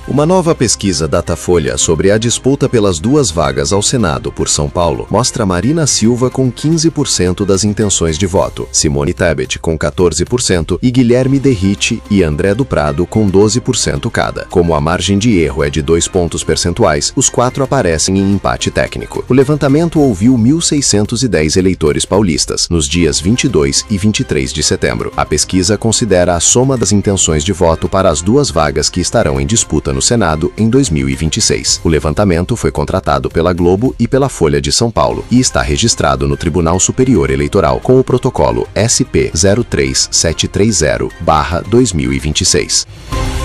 Uma nova pesquisa Datafolha sobre a disputa pelas duas vagas ao Senado por São Paulo mostra Marina Silva com 15% das intenções de voto, Simone Tebet com 14% e Guilherme Derrite e André do Prado com 12% cada. Como a margem de erro é de 2 pontos percentuais, os quatro aparecem em empate técnico. O levantamento ouviu 1.610 eleitores paulistas, nos dias 22 e 23 de setembro. A pesquisa considera a soma das intenções de voto para as duas vagas que estarão em disputa no Senado em 2026. O levantamento foi contratado pela Globo e pela Folha de São Paulo e está registrado no Tribunal Superior Eleitoral com o protocolo SP 03730/2026.